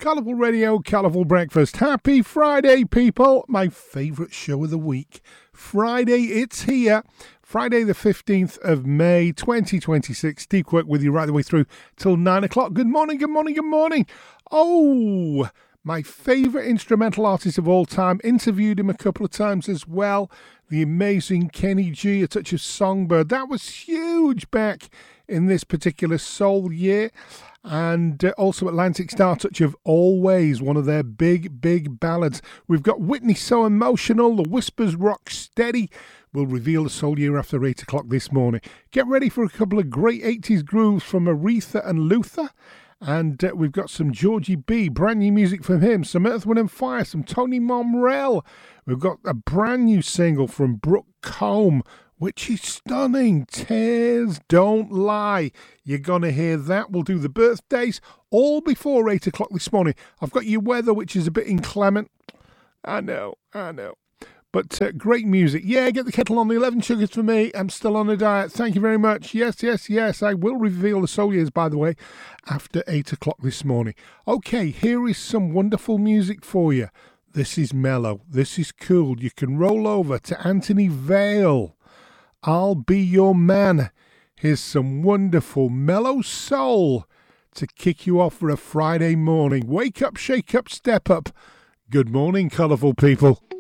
Colourful Radio, Colourful Breakfast. Happy Friday, people. My favourite show of the week. Friday, it's here. Friday the 15th of May, 2026. Steve Quirk with you right the way through till 9 o'clock. Good morning, good morning, good morning. Oh, my favourite instrumental artist of all time. Interviewed him a couple of times as well. The amazing Kenny G, A Touch of Songbird. That was huge back in this particular soul year. And also Atlantic Star, Touch of Always, one of their big, big ballads. We've got Whitney So Emotional, The Whispers Rock Steady. We'll reveal the soul year after 8 o'clock this morning. Get ready for a couple of great 80s grooves from Aretha and Luther. And we've got some Georgie B, brand new music from him. Some Earth, Wind and Fire, some Tony Momrelle. We've got a brand new single from Brooke Combe, which is stunning. Tears Don't Lie. You're going to hear that. We'll do the birthdays all before 8 o'clock this morning. I've got your weather, which is a bit inclement. I know. But great music. Yeah, get the kettle on. The 11 sugars for me. I'm still on a diet. Thank you very much. Yes. I will reveal the soul years, by the way, after 8 o'clock this morning. Okay, here is some wonderful music for you. This is mellow. This is cool. You can roll over to Anthony Vale. I'll Be Your Man. Here's some wonderful mellow soul to kick you off for a Friday morning. Wake up, shake up, step up. Good morning, colourful people.